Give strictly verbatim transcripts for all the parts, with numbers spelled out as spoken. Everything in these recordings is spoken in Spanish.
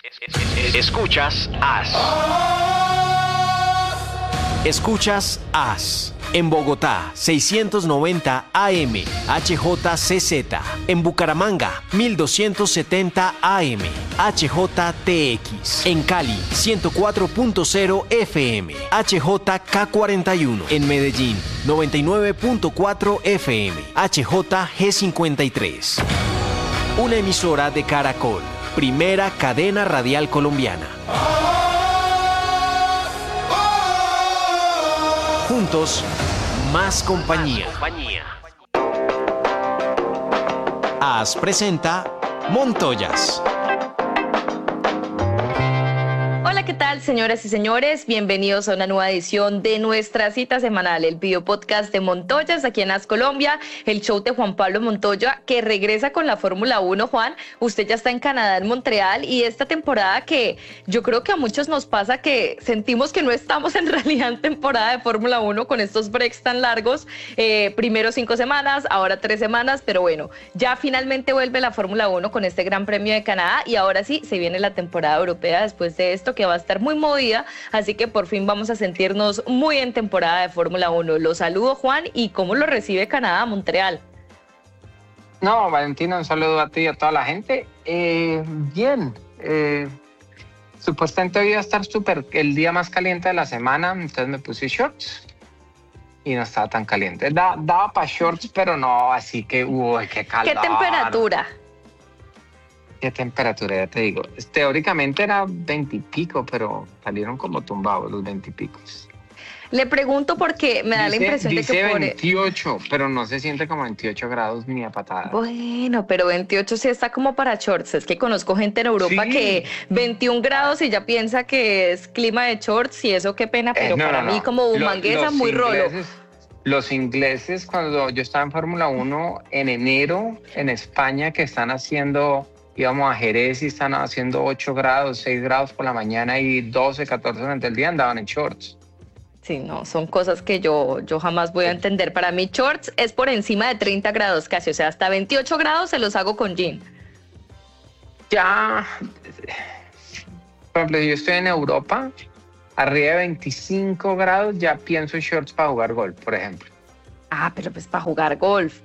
Escuchas As. Escuchas As. En Bogotá, seiscientos noventa A M, H J C Z. En Bucaramanga, mil doscientos setenta A M, H J T X. En Cali, ciento cuatro punto cero F M, H J K cuarenta y uno. En Medellín, noventa y nueve punto cuatro F M, H J G cincuenta y tres. Una emisora de Caracol, primera cadena radial colombiana. Juntos, más compañía. As presenta Montoyas. Hola, ¿qué tal, señoras y señores? Bienvenidos a una nueva edición de nuestra cita semanal, el video podcast de Montoyas aquí en As Colombia, el show de Juan Pablo Montoya, que regresa con la Fórmula uno. Juan, usted ya está en Canadá, en Montreal, y esta temporada que yo creo que a muchos nos pasa que sentimos que no estamos en realidad en temporada de Fórmula uno con estos breaks tan largos, eh, primero cinco semanas, ahora tres semanas, pero bueno, ya finalmente vuelve la Fórmula uno con este Gran Premio de Canadá y ahora sí se viene la temporada europea después de esto, que va a estar muy movida, así que por fin vamos a sentirnos muy en temporada de Fórmula uno. Los saludo, Juan, y ¿cómo lo recibe Canadá, Montreal? No, Valentina, un saludo a ti y a toda la gente. Eh, bien, eh, supuestamente hoy iba a estar súper el día más caliente de la semana, entonces me puse shorts y no estaba tan caliente. Da, daba para shorts, pero no, así que, uy, qué calor. ¿Qué temperatura? ¿Qué temperatura? Ya te digo. Teóricamente era veinte y pico, pero salieron como tumbados los veinte y picos. Le pregunto porque me da dice, la impresión de que... Dice por... veintiocho, pero no se siente como veintiocho grados ni a patadas. Bueno, pero veintiocho sí está como para shorts. Es que conozco gente en Europa sí. que veintiún grados y ya piensa que es clima de shorts y eso qué pena, pero eh, no, para no, mí no. como bumanguesa muy ingleses, rolo. Los ingleses, cuando yo estaba en Fórmula uno en enero en España, que están haciendo... íbamos a Jerez y están haciendo ocho grados, seis grados por la mañana y doce, catorce durante el día, andaban en shorts. Sí, no, son cosas que yo, yo jamás voy a entender. Para mí shorts es por encima de treinta grados casi, o sea, hasta veintiocho grados se los hago con jean. Ya, por ejemplo, si yo estoy en Europa, arriba de veinticinco grados ya pienso en shorts para jugar golf, por ejemplo. Ah, pero pues para jugar golf,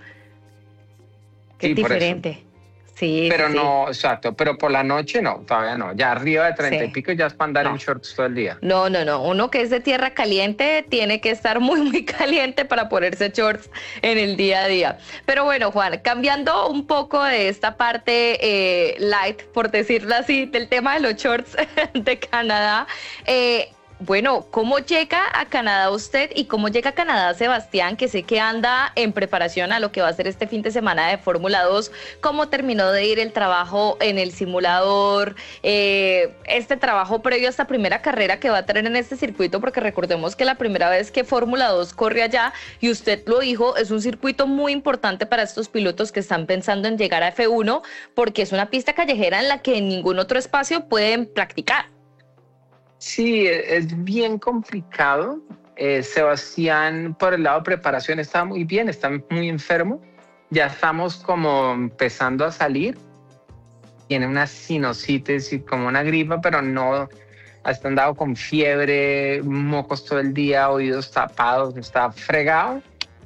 que sí, es diferente. Sí, pero sí, no, sí. exacto, pero por la noche no, todavía no, ya arriba de treinta sí. y pico ya es para andar no. en shorts todo el día. No, no, no, uno que es de tierra caliente tiene que estar muy, muy caliente para ponerse shorts en el día a día. Pero bueno, Juan, cambiando un poco de esta parte eh, light, por decirlo así, del tema de los shorts de Canadá, eh, bueno, ¿cómo llega a Canadá usted y cómo llega a Canadá Sebastián, que sé que anda en preparación a lo que va a ser este fin de semana de Fórmula dos? ¿Cómo terminó de ir el trabajo en el simulador? Eh, este trabajo previo a esta primera carrera que va a tener en este circuito, porque recordemos que la primera vez que Fórmula dos corre allá, y usted lo dijo, es un circuito muy importante para estos pilotos que están pensando en llegar a F uno, porque es una pista callejera en la que en ningún otro espacio pueden practicar. Sí, es bien complicado. Eh, Sebastián, por el lado de preparación, está muy bien, está muy enfermo. Ya estamos como empezando a salir. Tiene una sinusitis y como una gripa, pero no ha andado con fiebre, mocos todo el día, oídos tapados, está fregado.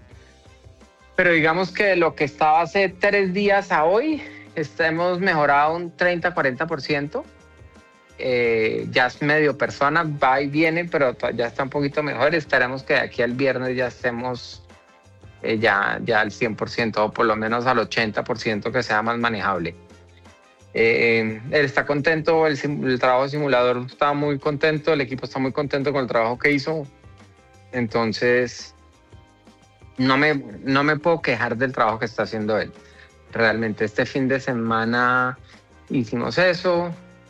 Pero digamos que lo que estaba hace tres días a hoy, está, hemos mejorado un treinta a cuarenta por ciento. Eh, ya es medio persona, va y viene, pero ya está un poquito mejor. Esperemos que de aquí al viernes ya estemos eh, ya, ya al cien por ciento o por lo menos al ochenta por ciento, que sea más manejable. Eh, él está contento, el, el trabajo de simulador está muy contento, el equipo está muy contento con el trabajo que hizo. Entonces no me, no me puedo quejar del trabajo que está haciendo él. Realmente este fin de semana hicimos eso.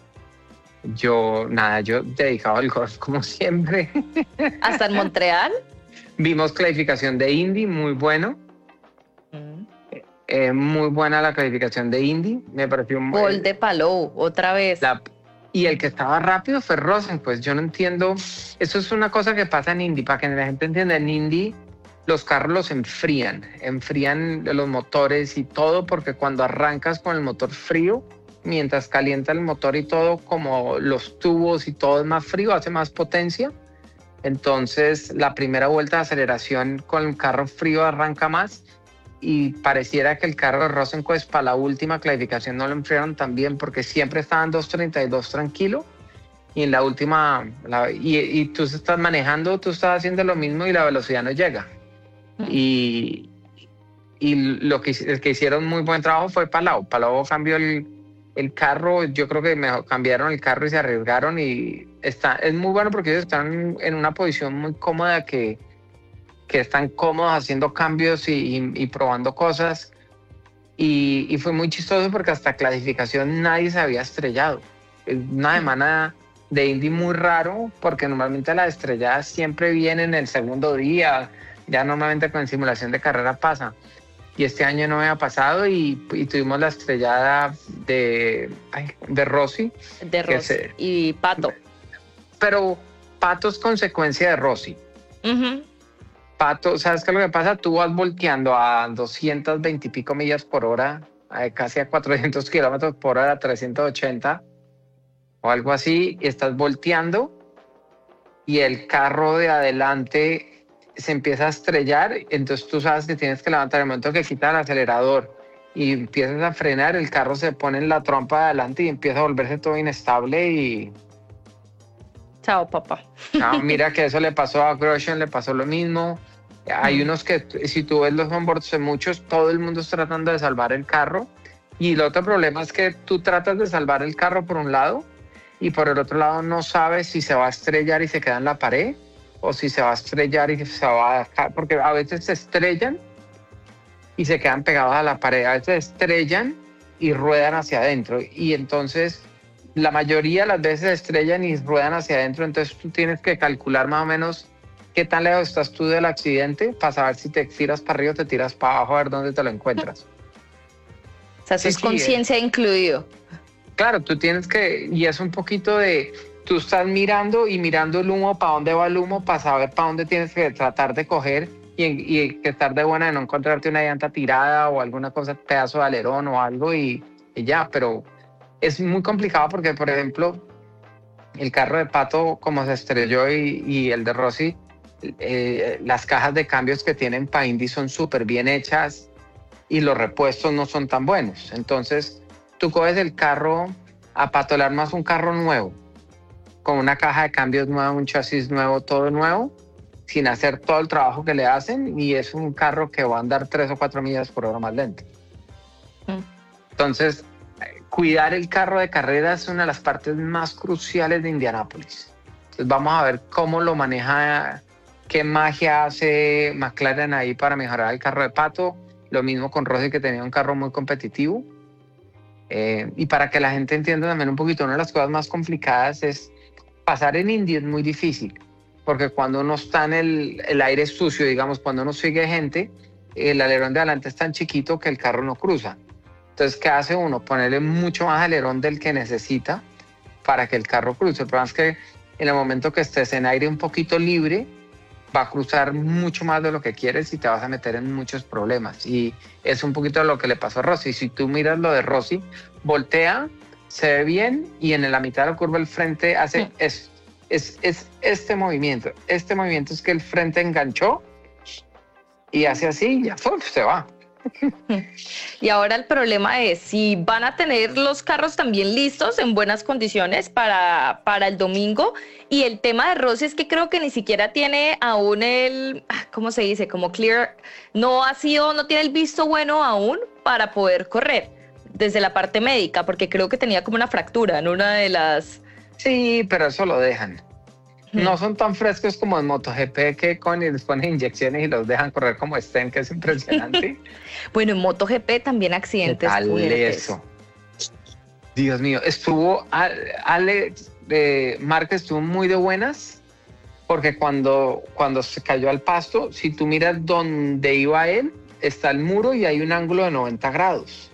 Yo, nada, yo dedicado al golf como siempre. ¿Hasta en Montreal? Vimos clasificación de Indy, muy bueno. Mm. Eh, muy buena la clasificación de Indy. Me pareció muy... Gol de Palou, otra vez. La, y el que estaba rápido fue Rosen. Pues yo no entiendo. Eso es una cosa que pasa en Indy. Para que la gente entienda, en Indy los carros los enfrían. Enfrían los motores y todo, porque cuando arrancas con el motor frío, mientras calienta el motor y todo, como los tubos y todo es más frío, hace más potencia. Entonces la primera vuelta de aceleración con el carro frío arranca más y pareciera que el carro de Rosenquist para la última clasificación no lo enfriaron tan bien porque siempre estaban dos treinta y dos tranquilo y en la última, la, y, y tú estás manejando, tú estás haciendo lo mismo y la velocidad no llega. Y, y lo que, el que hicieron muy buen trabajo fue Palau. Palau cambió el, el carro, yo creo que mejor cambiaron el carro y se arriesgaron y está, es muy bueno porque ellos están en una posición muy cómoda que, que están cómodos haciendo cambios y, y, y probando cosas y, y fue muy chistoso porque hasta clasificación nadie se había estrellado. Es una semana de Indy muy raro porque normalmente las estrelladas siempre vienen el segundo día, ya normalmente con simulación de carrera pasa y este año no había pasado y, y tuvimos la estrellada de, ay, de Rossi. De Rossi se, y Pato. Pero Pato es consecuencia de Rossi. Uh-huh. Pato, ¿sabes qué es lo que pasa? Tú vas volteando a doscientos veinte y pico millas por hora, a casi a cuatrocientos kilómetros por hora, trescientos ochenta o algo así, y estás volteando y el carro de adelante se empieza a estrellar, entonces tú sabes que tienes que levantar el momento que quitas el acelerador y empiezas a frenar, el carro se pone en la trompa de adelante y empieza a volverse todo inestable y... Chao, papá. No, mira que eso le pasó a Grosjean, le pasó lo mismo. Hay unos que, si tú ves los onboards de muchos, todo el mundo está tratando de salvar el carro. Y el otro problema es que tú tratas de salvar el carro por un lado y por el otro lado no sabes si se va a estrellar y se queda en la pared o si se va a estrellar y se va a... Porque a veces se estrellan y se quedan pegados a la pared. A veces se estrellan y ruedan hacia adentro. Y entonces... la mayoría de las veces estrellan y ruedan hacia adentro, entonces tú tienes que calcular más o menos qué tan lejos estás tú del accidente para saber si te tiras para arriba o te tiras para abajo a ver dónde te lo encuentras. O sea, eso sí, es conciencia sí, eh. incluido. Claro, tú tienes que, y es un poquito de, tú estás mirando y mirando el humo, para dónde va el humo, para saber para dónde tienes que tratar de coger y, y que estar de buena de no encontrarte una llanta tirada o alguna cosa, pedazo de alerón o algo y, y ya, pero... es muy complicado porque, por ejemplo, el carro de Pato, como se estrelló, y, y el de Rossi, eh, las cajas de cambios que tienen para Indy son súper bien hechas y los repuestos no son tan buenos. Entonces, tú coges el carro, a Pato le armas un carro nuevo, con una caja de cambios nueva, un chasis nuevo, todo nuevo, sin hacer todo el trabajo que le hacen, y es un carro que va a andar tres o cuatro millas por hora más lento. Mm. Entonces, cuidar el carro de carrera es una de las partes más cruciales de Indianápolis. Entonces vamos a ver cómo lo maneja, qué magia hace McLaren ahí para mejorar el carro de Pato. Lo mismo con Rossi, que tenía un carro muy competitivo. Eh, y para que la gente entienda también un poquito, una de las cosas más complicadas es pasar en Indy es muy difícil, porque cuando uno está en el, el aire sucio, digamos, cuando uno sigue gente, el alerón de adelante es tan chiquito que el carro no cruza. Entonces, ¿qué hace uno? Ponerle mucho más alerón del que necesita para que el carro cruce. El problema es que en el momento que estés en aire un poquito libre, va a cruzar mucho más de lo que quieres y te vas a meter en muchos problemas. Y es un poquito lo que le pasó a Rossi. Si tú miras lo de Rossi, voltea, se ve bien y en la mitad de la curva el frente hace sí. es, es, es este movimiento. Este movimiento es que el frente enganchó y hace así y ya ¡pum! Se va. Y ahora el problema es si van a tener los carros también listos en buenas condiciones para, para el domingo. Y el tema de Rossi es que creo que ni siquiera tiene aún el, ¿cómo se dice? Como clear, no ha sido, no tiene el visto bueno aún para poder correr desde la parte médica, porque creo que tenía como una fractura en una de las... Sí, pero eso lo dejan. No son tan frescos como en MotoGP, que con y les ponen inyecciones y los dejan correr como estén, que es impresionante. Bueno, en MotoGP también accidentes. ¿Qué tal eso? Dios mío, estuvo Alex eh, Márquez estuvo muy de buenas, porque cuando, cuando se cayó al pasto, si tú miras donde iba él, está el muro y hay un ángulo de noventa grados.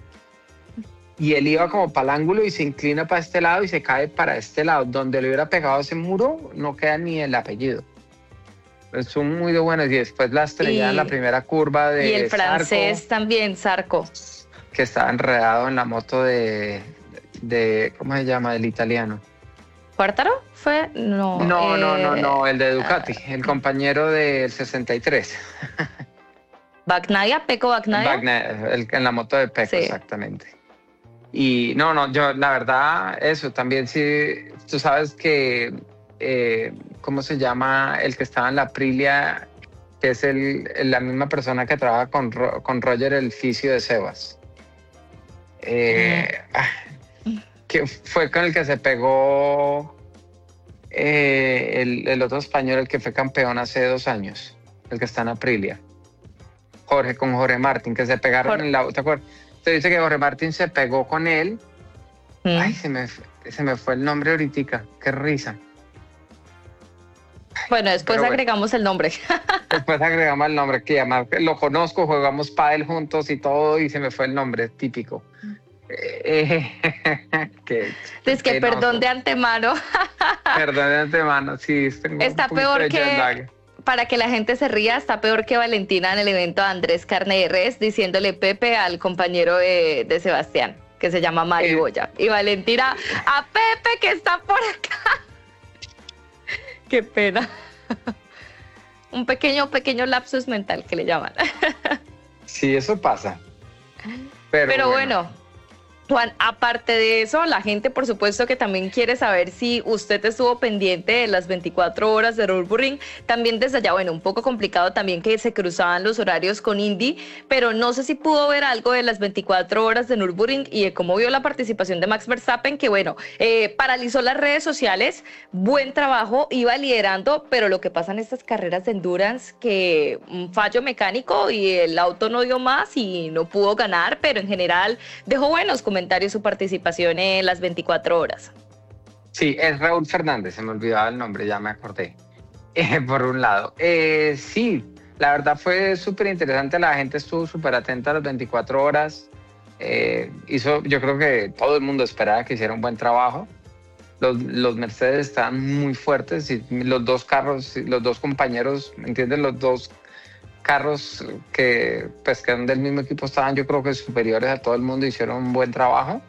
Y él iba como para el ángulo y se inclina para este lado y se cae para este lado. Donde le hubiera pegado ese muro, no queda ni el apellido. Son muy de buenos. Y después la estrella en la primera curva de Y el Zarco, francés también, Zarco. que estaba enredado en la moto de, de, ¿cómo se llama? Del italiano. ¿Cuartaro fue? No. No, eh, no, no, no, el de Ducati, uh, el compañero del sesenta y tres. Bagnaia, Pecco Bagnaia. Bagnaia, el, en la moto de Pecco, sí. Exactamente. Y no, no, yo la verdad, eso también sí, tú sabes que, eh, ¿cómo se llama? El que estaba en la Aprilia, que es el, la misma persona que trabaja con, con Roger, el fisio de Sebas. Eh, mm. que fue con el que se pegó eh, el, el otro español, el que fue campeón hace dos años, el que está en Aprilia. Jorge, con Jorge Martín, que se pegaron Jorge. en la... ¿Te acuerdas? Te dice que Jorge Martín se pegó con él. ¿Mm? Ay, se me, se me fue el nombre ahorita. Qué risa. Bueno, después Pero agregamos bueno. el nombre. Después agregamos el nombre, que además lo conozco, jugamos pádel juntos y todo, y se me fue el nombre típico. Eh, que, es que penoso. Perdón de antemano. Perdón de antemano, sí. Está peor que... Para que la gente se ría, está peor que Valentina en el evento de Andrés Carne de Res diciéndole Pepe al compañero de, de Sebastián, que se llama Mari Boya. Y Valentina, a Pepe que está por acá. Qué pena. Un pequeño, pequeño lapsus mental que le llaman. Sí, eso pasa. Pero, Pero bueno. bueno. Juan, aparte de eso, la gente por supuesto que también quiere saber si usted estuvo pendiente de las veinticuatro horas de Nürburgring, también desde allá, bueno, un poco complicado también que se cruzaban los horarios con Indy, pero no sé si pudo ver algo de las veinticuatro horas de Nürburgring y de cómo vio la participación de Max Verstappen, que bueno, eh, paralizó las redes sociales, buen trabajo, iba liderando, pero lo que pasa en estas carreras de endurance, que un fallo mecánico y el auto no dio más y no pudo ganar, pero en general dejó buenos comentarios su participación en las veinticuatro horas. Sí, es Raúl Fernández, se me olvidaba el nombre, ya me acordé. Eh, por un lado. Eh, sí, la verdad fue súper interesante, la gente estuvo súper atenta a las veinticuatro horas. Eh, hizo, yo creo que todo el mundo esperaba que hiciera un buen trabajo. Los, los Mercedes estaban muy fuertes y los dos carros, los dos compañeros, ¿me entiendes? Los dos carros que, pues, que eran del mismo equipo estaban, yo creo que superiores a todo el mundo, hicieron un buen trabajo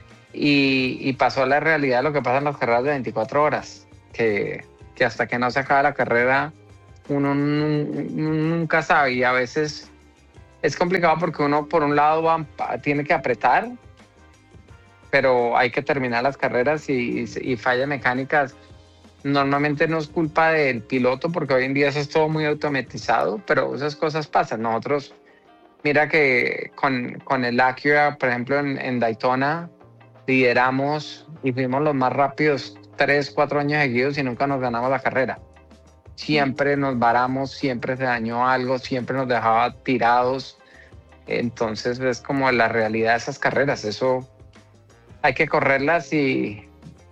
y, y pasó a la realidad lo que pasa en las carreras de veinticuatro horas, que, que hasta que no se acaba la carrera uno nunca sabe y a veces es complicado porque uno por un lado va, tiene que apretar, pero hay que terminar las carreras y, y, y fallas mecánicas. Normalmente no es culpa del piloto porque hoy en día eso es todo muy automatizado, pero esas cosas pasan. Nosotros, mira que con, con el Acura, por ejemplo, en, en Daytona, lideramos y fuimos los más rápidos tres, cuatro años seguidos y nunca nos ganamos la carrera. Siempre nos varamos, siempre se dañó algo, siempre nos dejaba tirados. Entonces es como la realidad de esas carreras. Eso hay que correrlas y,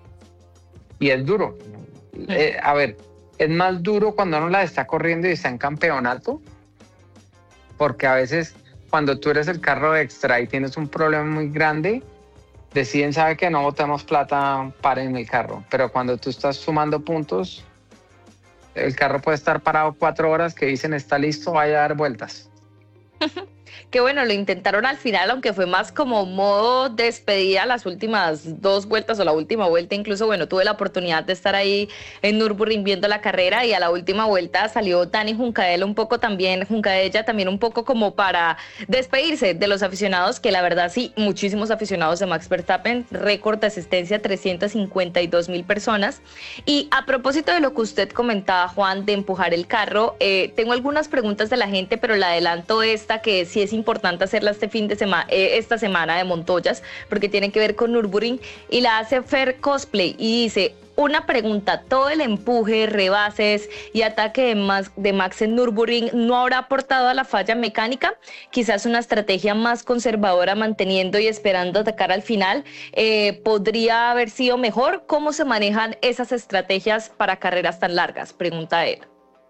y es duro. Eh, a ver, es más duro cuando uno la está corriendo y está en campeonato, porque a veces cuando tú eres el carro extra y tienes un problema muy grande, deciden, sabe que no botemos plata, paren el carro, pero cuando tú estás sumando puntos, el carro puede estar parado cuatro horas que dicen está listo, vaya a dar vueltas. Que bueno, lo intentaron al final, aunque fue más como modo despedida las últimas dos vueltas o la última vuelta. Incluso, bueno, tuve la oportunidad de estar ahí en Nürburgring viendo la carrera y a la última vuelta salió Dani Juncadella un poco también, Juncadella también un poco como para despedirse de los aficionados, que la verdad sí, muchísimos aficionados de Max Verstappen, récord de asistencia trescientas cincuenta y dos mil personas. Y a propósito de lo que usted comentaba, Juan, de empujar el carro, eh, tengo algunas preguntas de la gente, pero la adelanto esta, que sí es importante hacerla este fin de semana, eh, esta semana de Montoyas, porque tiene que ver con Nürburgring, y la hace Fer Cosplay y dice: una pregunta, ¿todo el empuje, rebases y ataque de Max, de Max en Nürburgring no habrá aportado a la falla mecánica? Quizás una estrategia más conservadora, manteniendo y esperando atacar al final, eh, podría haber sido mejor. ¿Cómo se manejan esas estrategias para carreras tan largas?, pregunta él.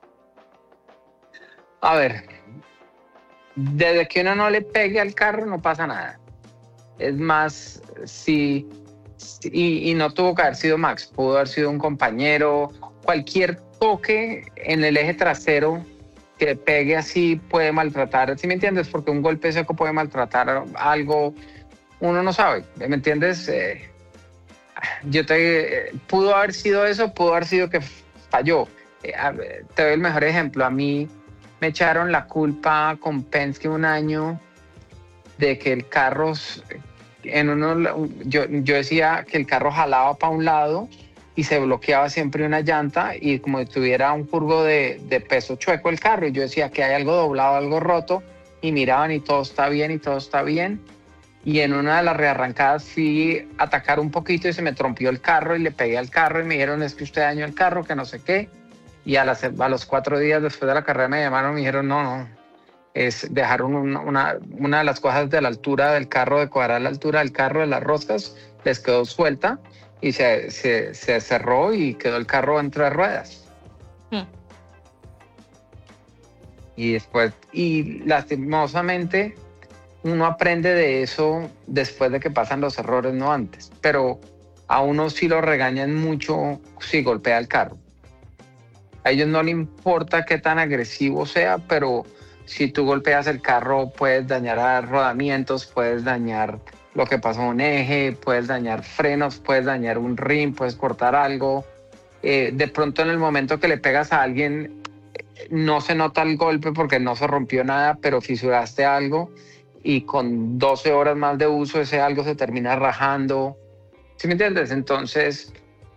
A ver, desde que uno no le pegue al carro no pasa nada. Es más, si, y, y no tuvo que haber sido Max, pudo haber sido un compañero. Cualquier toque en el eje trasero que pegue así puede maltratar, ¿sí me entiendes? Porque un golpe seco puede maltratar algo, uno no sabe, ¿me entiendes? Eh, yo te, pudo haber sido eso, pudo haber sido que falló. Eh, te doy el mejor ejemplo. A mí me echaron la culpa con Penske un año de que el carro, en uno, yo, yo decía que el carro jalaba para un lado y se bloqueaba siempre una llanta y como si tuviera un curvo de, de peso chueco el carro. Y yo decía que hay algo doblado, algo roto, y miraban y todo está bien y todo está bien. Y en una de las rearrancadas fui a atacar un poquito y se me trompió el carro y le pegué al carro y me dijeron, es que usted dañó el carro, que no sé qué. Y a, las, a los cuatro días después de la carrera me llamaron y me dijeron, no, no, es dejaron una, una, una de las cosas de la altura del carro, de cuadrar la altura del carro de las roscas, les quedó suelta y se, se, se cerró y quedó el carro entre ruedas. Hmm. Y después, y lastimosamente, uno aprende de eso después de que pasan los errores, no antes. Pero a uno sí lo regañan mucho si golpea el carro. A ellos no les importa qué tan agresivo sea, pero si tú golpeas el carro puedes dañar rodamientos, puedes dañar lo que pasó en un eje, puedes dañar frenos, puedes dañar un rim, puedes cortar algo. Eh, de pronto en el momento que le pegas a alguien no se nota el golpe porque no se rompió nada, pero fisuraste algo y con doce horas más de uso ese algo se termina rajando. ¿Sí me entiendes? Entonces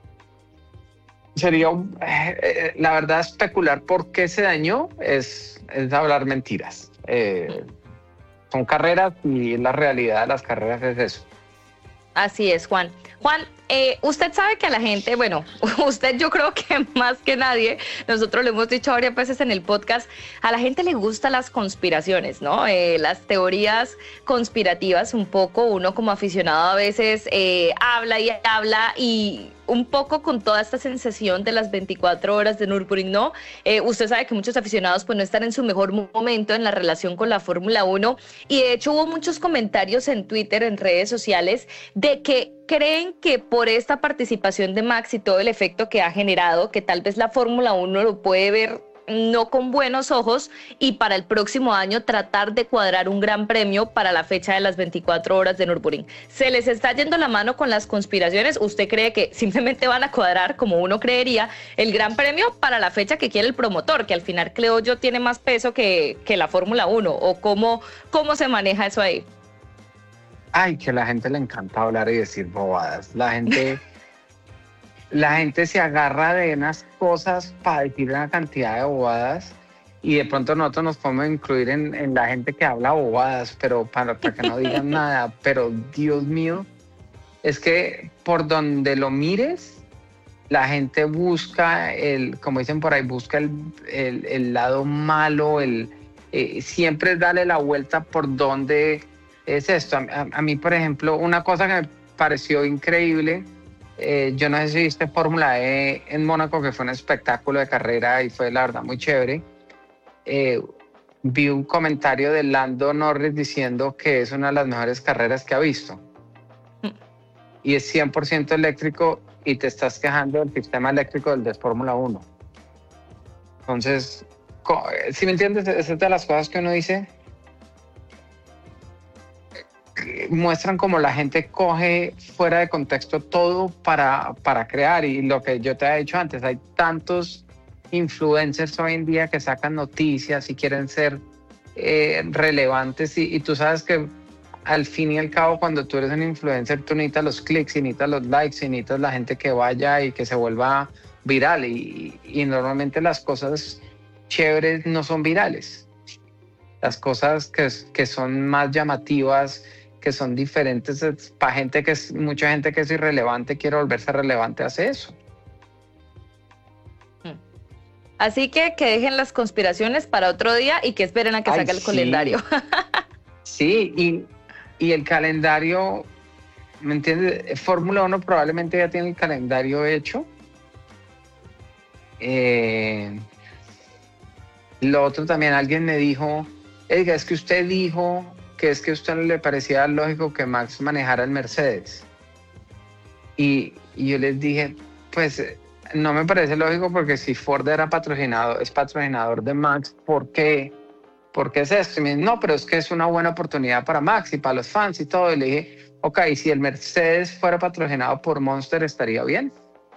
sería, eh, la verdad, especular por qué se dañó es, es hablar mentiras. Eh, son carreras y la realidad de las carreras es eso. Así es, Juan. Juan, eh, usted sabe que a la gente, bueno, usted yo creo que más que nadie, nosotros lo hemos dicho varias veces en el podcast, a la gente le gustan las conspiraciones, ¿no? Eh, las teorías conspirativas un poco, uno como aficionado a veces eh, habla y habla y un poco con toda esta sensación de las veinticuatro horas de Nürburgring, ¿no? Eh, usted sabe que muchos aficionados pues no están en su mejor momento en la relación con la Fórmula uno y de hecho hubo muchos comentarios en Twitter, en redes sociales, de que creen que por esta participación de Max y todo el efecto que ha generado, que tal vez la Fórmula uno lo puede ver no con buenos ojos y para el próximo año tratar de cuadrar un gran premio para la fecha de las veinticuatro horas de Nürburgring. ¿Se les está yendo la mano con las conspiraciones? ¿Usted cree que simplemente van a cuadrar, como uno creería, el gran premio para la fecha que quiere el promotor, que al final creo yo tiene más peso que, que la Fórmula uno? ¿O cómo, cómo se maneja eso ahí? Ay, que a la gente le encanta hablar y decir bobadas. La gente... La gente se agarra de unas cosas para decir una cantidad de bobadas y de pronto nosotros nos podemos incluir en, en la gente que habla bobadas, pero para, para que no digan nada. Pero Dios mío, es que por donde lo mires, la gente busca, el, como dicen por ahí, busca el, el, el lado malo, el, eh, siempre es darle la vuelta por donde es esto. A, a, a mí, por ejemplo, una cosa que me pareció increíble, Eh, yo no sé si viste Fórmula E en Mónaco, que fue un espectáculo de carrera y fue la verdad muy chévere. Eh, vi un comentario de Lando Norris diciendo que es una de las mejores carreras que ha visto. Y es cien por ciento eléctrico y te estás quejando del sistema eléctrico del de Fórmula uno. Entonces, ¿sí me entiendes? Esa es de las cosas que uno dice. Muestran como la gente coge fuera de contexto todo para, para crear, y lo que yo te he dicho antes, hay tantos influencers hoy en día que sacan noticias y quieren ser eh, relevantes y, y tú sabes que al fin y al cabo cuando tú eres un influencer tú necesitas los clics, y necesitas los likes, y necesitas la gente que vaya y que se vuelva viral y, y normalmente las cosas chéveres no son virales, las cosas que, que son más llamativas, que son diferentes, para gente que es, mucha gente que es irrelevante quiere volverse relevante, hace eso. Así que que dejen las conspiraciones para otro día y que esperen a que salga el sí. calendario. Sí, y, y el calendario, ¿me entiendes? Fórmula uno probablemente ya tiene el calendario hecho. Eh, lo otro también, alguien me dijo, Edgar, es que usted dijo que es que a usted no le parecía lógico que Max manejara el Mercedes. Y, y yo les dije, pues no me parece lógico porque si Ford era patrocinado, es patrocinador de Max, ¿por qué? ¿Por qué es esto? Y me dicen, no, pero es que es una buena oportunidad para Max y para los fans y todo. Y le dije, ok, si el Mercedes fuera patrocinado por Monster, ¿estaría bien?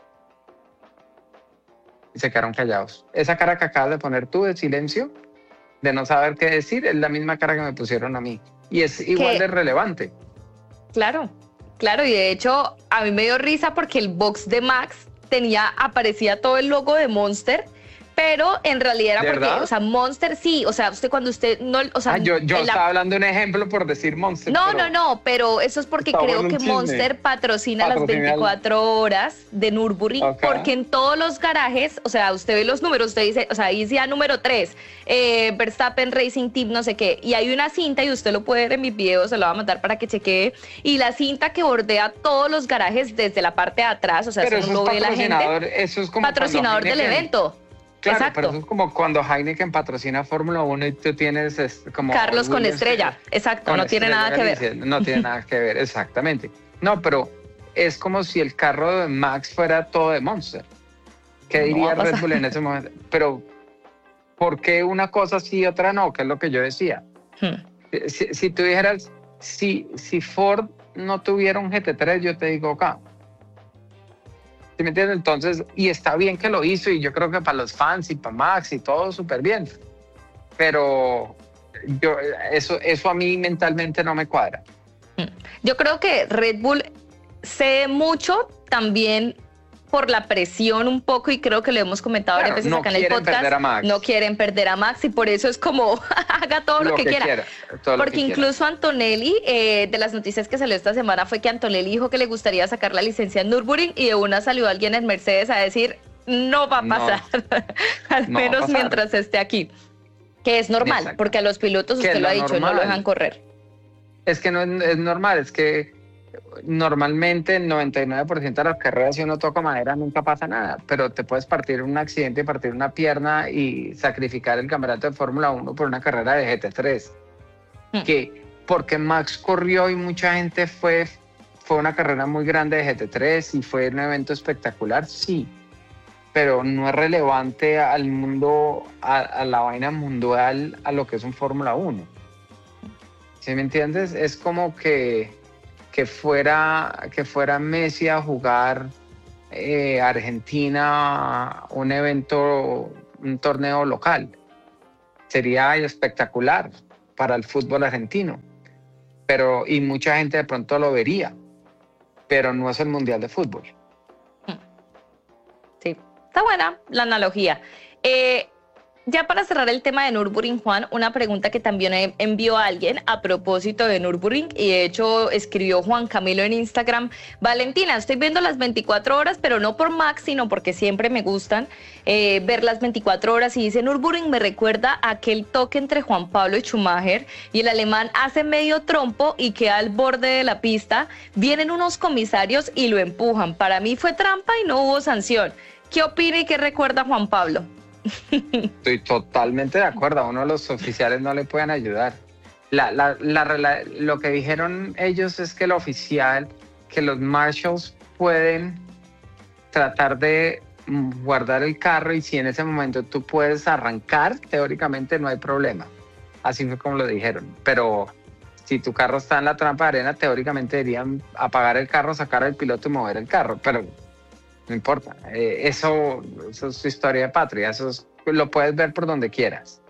Y se quedaron callados. Esa cara que acabas de poner tú de silencio, de no saber qué decir, es la misma cara que me pusieron a mí. Y es igual de relevante. Claro, claro, y de hecho a mí me dio risa porque el box de Max tenía, aparecía todo el logo de Monster, pero en realidad era porque, ¿verdad? o sea, Monster sí, o sea, usted cuando usted no, o sea, Ah, yo yo en la- estaba hablando de un ejemplo por decir Monster. No, pero no, no, pero eso es porque está creo bueno que un chisme. Monster patrocina las Patrocina el- veinticuatro horas de Nürburgring, Ok. porque en todos los garajes, o sea, usted ve los números, usted dice, o sea, ahí decía número tres, eh, Verstappen Racing Team, no sé qué, y hay una cinta, y usted lo puede ver en mis videos, se lo va a mandar para que chequee, y la cinta que bordea todos los garajes desde la parte de atrás, o sea, Pero eso eso no es lo ve la patrocinador, gente, eso es como patrocinador cuando del Heineken- evento. Claro, Exacto. pero eso es como cuando Heineken patrocina Fórmula uno y tú tienes es, como... Carlos con Williams, estrella, exacto, con no tiene Estrella nada que ver. Galicia. No tiene nada que ver, exactamente. No, pero es como si el carro de Max fuera todo de Monster. ¿Qué No diría va a pasar. Red Bull en ese momento? Pero, ¿por qué una cosa sí y otra no? Que es lo que yo decía. Hmm. Si, si tú dijeras, si, si Ford no tuviera un G T tres, yo te digo, acá. ¿Sí me entiendes? Entonces, y está bien que lo hizo, y yo creo que para los fans y para Max y todo súper bien. Pero yo, eso, eso a mí mentalmente no me cuadra. Yo creo que Red Bull cede mucho también por la presión un poco, y creo que lo hemos comentado Claro, varias veces no acá en el quieren podcast. perder a Max. No quieren perder a Max, y por eso es como haga todo lo, que, quiera. todo lo Porque que quiera. incluso Antonelli, eh, de las noticias que salió esta semana, fue que Antonelli dijo que le gustaría sacar la licencia en Nürburgring, y de una salió alguien en Mercedes a decir, no va a No, pasar, al no va a menos pasar. mientras esté aquí. Que es normal, Exacto. porque a los pilotos, Que usted es lo ha lo dicho, no lo normal. dejan correr. Es que no es, es normal, es que normalmente el noventa y nueve por ciento de las carreras, si uno toca madera, nunca pasa nada, pero te puedes partir un accidente y partir una pierna y sacrificar el campeonato de Fórmula uno por una carrera de G T tres. Hmm. Que porque Max corrió y mucha gente fue, fue una carrera muy grande de G T tres y fue un evento espectacular, sí, pero no es relevante al mundo, a, a la vaina mundial, a lo que es un Fórmula uno. ¿Sí me entiendes? Es como que, que, fuera, que fuera Messi a jugar eh, Argentina, un evento, un torneo local. Sería espectacular para el fútbol argentino. Pero, y mucha gente de pronto lo vería, pero no es el Mundial de Fútbol. Sí, está buena la analogía. Eh, ya para cerrar el tema de Nürburgring, Juan, una pregunta que también envió alguien a propósito de Nürburgring, y de hecho escribió Juan Camilo en Instagram: Valentina, estoy viendo las veinticuatro horas, pero no por Max, sino porque siempre me gustan eh, ver las veinticuatro horas, y dice: Nürburgring me recuerda a aquel toque entre Juan Pablo y Schumacher, y el alemán hace medio trompo y queda al borde de la pista, vienen unos comisarios y lo empujan. Para mí fue trampa y no hubo sanción. ¿Qué opina y qué recuerda Juan Pablo? Estoy totalmente de acuerdo. A uno de los oficiales no le pueden ayudar. La, la, la, la, lo que dijeron ellos es que el oficial, que los marshals pueden tratar de guardar el carro, y si en ese momento tú puedes arrancar, teóricamente no hay problema. Así fue como lo dijeron. Pero si tu carro está en la trampa de arena, teóricamente deberían apagar el carro, sacar al piloto y mover el carro. Pero no importa. Eh, eso, eso es su historia de patria. Eso es, lo puedes ver por donde quieras.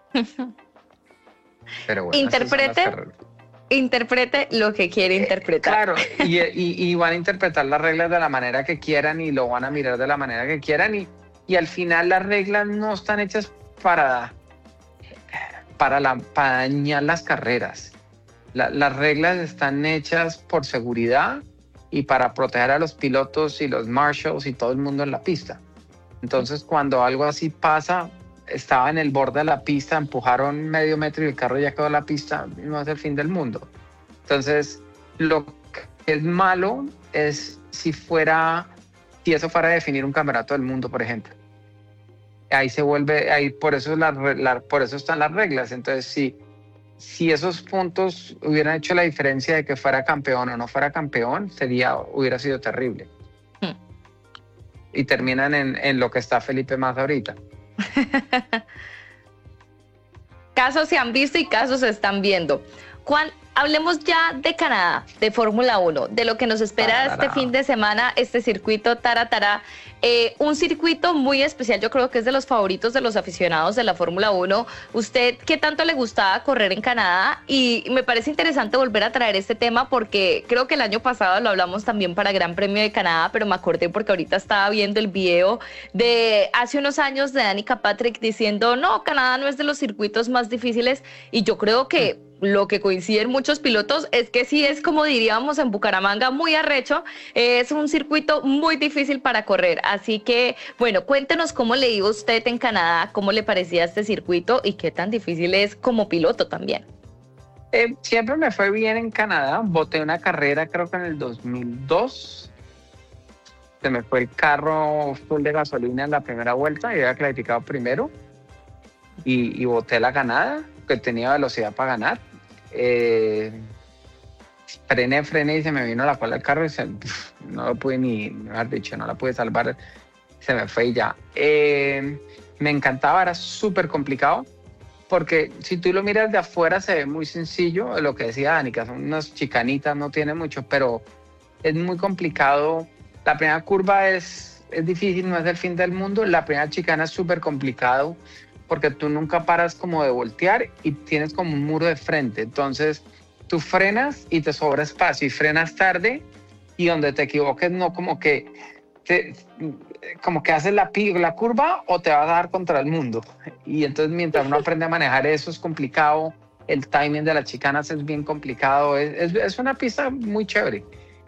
Pero bueno, Interprete, interprete lo que quiere interpretar. Eh, claro, y, y, y van a interpretar las reglas de la manera que quieran, y lo van a mirar de la manera que quieran, y, y al final las reglas no están hechas para, para, la, para dañar las carreras. La, las reglas están hechas por seguridad y para proteger a los pilotos y los marshals y todo el mundo en la pista. Entonces, cuando algo así pasa, estaba en el borde de la pista, empujaron medio metro y el carro ya quedó en la pista, no es el fin del mundo. Entonces, lo que es malo es si fuera, si eso fuera a definir un campeonato del mundo, por ejemplo. Ahí se vuelve, ahí por eso, la, la, por eso están las reglas. Entonces, si, si esos puntos hubieran hecho la diferencia de que fuera campeón o no fuera campeón, sería, hubiera sido terrible. Hmm. Y terminan en, en lo que está Felipe Massa ahorita. Casos se han visto y casos se están viendo. Juan, hablemos ya de Canadá, de Fórmula uno, de lo que nos espera Tarará. este fin de semana, este circuito Taratara. Eh, un circuito muy especial, yo creo que es de los favoritos de los aficionados de la Fórmula uno. ¿Usted qué tanto le gustaba correr en Canadá? Y me parece interesante volver a traer este tema porque creo que el año pasado lo hablamos también para Gran Premio de Canadá, pero me acordé porque ahorita estaba viendo el video de hace unos años de Danica Patrick diciendo, no, Canadá no es de los circuitos más difíciles, y yo creo que lo que coinciden muchos pilotos es que sí es, como diríamos en Bucaramanga, muy arrecho, es un circuito muy difícil para correr. Así que, bueno, cuéntenos cómo le iba usted en Canadá, cómo le parecía este circuito y qué tan difícil es como piloto también. Eh, siempre me fue bien en Canadá. Boté una carrera, creo que en el dos mil dos. Se me fue el carro full de gasolina en la primera vuelta y había clasificado primero. Y, y boté la ganada, que tenía velocidad para ganar. Eh, frené, frené y se me vino la cola del carro y se, pff, no lo pude ni, mejor dicho, no la pude salvar. Se me fue y ya. Eh, me encantaba, era súper complicado. Porque si tú lo miras de afuera se ve muy sencillo, lo que decía Danica, son unas chicanitas, no tiene mucho, pero es muy complicado. La primera curva es, es difícil, no es el fin del mundo. La primera chicana es súper complicado porque tú nunca paras como de voltear y tienes como un muro de frente. Entonces tú frenas y te sobra espacio y frenas tarde y donde te equivoques no como que... Te, como que haces la, la curva o te vas a dar contra el mundo. Y entonces mientras uno aprende a manejar eso es complicado. El timing de las chicanas es bien complicado. Es, es, es una pista muy chévere.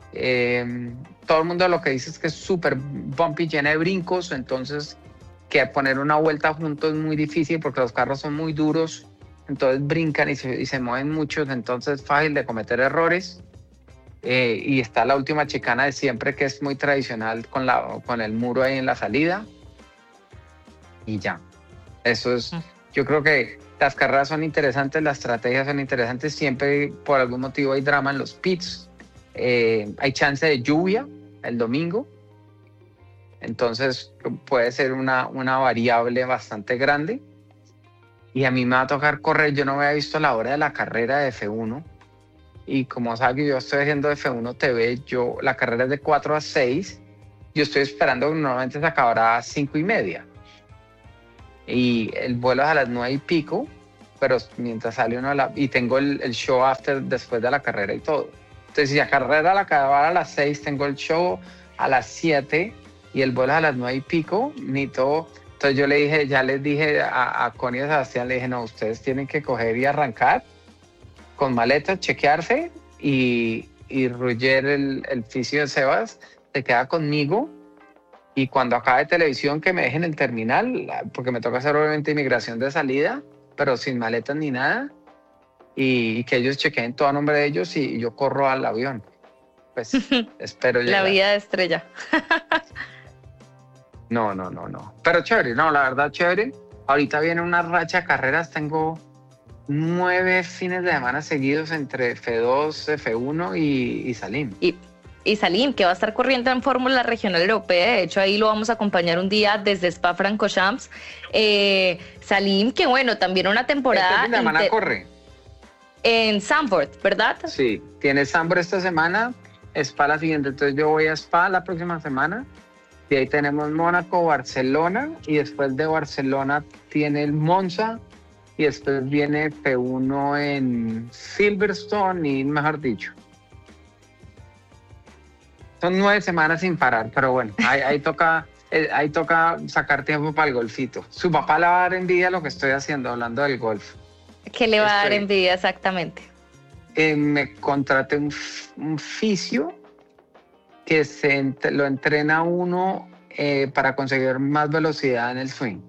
Eh, todo el mundo lo que dice es que es súper bumpy, llena de brincos. Entonces que poner una vuelta juntos es muy difícil porque los carros son muy duros. Entonces brincan y se, y se mueven muchos. Entonces es fácil de cometer errores. Eh, y está la última chicana de siempre, que es muy tradicional con, la, con el muro ahí en la salida y ya, eso es, yo creo que las carreras son interesantes, las estrategias son interesantes, siempre por algún motivo hay drama en los pits, eh, hay chance de lluvia el domingo, entonces puede ser una, una variable bastante grande y a mí me va a tocar correr. Yo no había visto la hora de la carrera de F uno. Y como sabes que yo estoy haciendo F uno T V, yo, la carrera es de cuatro a seis. Yo estoy esperando que normalmente se acabará a cinco y media. Y el vuelo es a las nueve y pico, pero mientras sale uno a la... Y tengo el, el show after después de la carrera y todo. Entonces, si la carrera la acabara a las seis, tengo el show a las siete y el vuelo es a las nueve y pico. Ni todo. Entonces yo le dije, ya les dije a, a Connie y a Sebastián, le dije, no, ustedes tienen que coger y arrancar con maletas, chequearse y, y Roger, el, el fisio de Sebas, se queda conmigo y cuando acabe televisión que me dejen el terminal, porque me toca hacer obviamente inmigración de salida, pero sin maletas ni nada, y, y que ellos chequeen todo a nombre de ellos y, y yo corro al avión. Pues espero llegar. La vida de estrella. No, no, no, no. Pero chévere, no, la verdad chévere. Ahorita viene una racha de carreras, tengo nueve fines de semana seguidos entre F dos, F uno y, y Salim. Y, y Salim, que va a estar corriendo en Fórmula Regional Europea. De hecho, ahí lo vamos a acompañar un día desde Spa-Francorchamps. Eh, Salim, que bueno, también una temporada... Este fin de semana inter... corre. En Zandvoort, ¿verdad? Sí, tiene Zandvoort esta semana, Spa la siguiente. Entonces yo voy a Spa la próxima semana. Y ahí tenemos Mónaco, Barcelona. Y después de Barcelona tiene el Monza. Y después viene F uno en Silverstone y mejor dicho. Son nueve semanas sin parar, pero bueno, ahí, ahí, toca, ahí toca sacar tiempo para el golfito. Su papá le va a dar envidia lo que estoy haciendo, hablando del golf. ¿Qué le va estoy, a dar envidia exactamente? Eh, me contraté un, un fisio que se, lo entrena uno eh, para conseguir más velocidad en el swing.